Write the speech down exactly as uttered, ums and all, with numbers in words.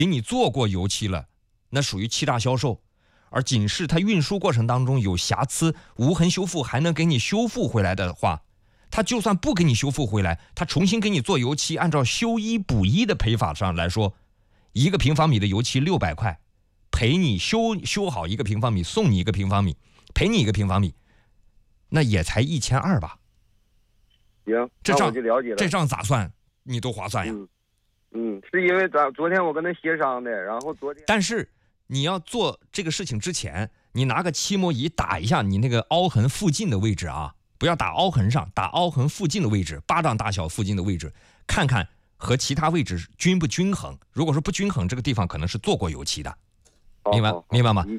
给你做过油漆了，那属于欺诈销售。而仅是它运输过程当中有瑕疵，无痕修复还能给你修复回来的话，他就算不给你修复回来，他重新给你做油漆，按照修一补一的赔法上来说，一个平方米的油漆六百块，赔你修修好一个平方米，送你一个平方米，赔你一个平方米，那也才一千二吧。 行， 这账我就了解了。 这账咋算？你都划算呀。 嗯，嗯，是因为咱昨天我跟他协商的，然后昨天。 但是你要做这个事情之前，你拿个漆膜仪打一下你那个凹痕附近的位置啊。不要打凹痕上，打凹痕附近的位置，巴掌大小附近的位置，看看和其他位置均不均衡。如果说不均衡，这个地方可能是做过油漆的，明白明白吗？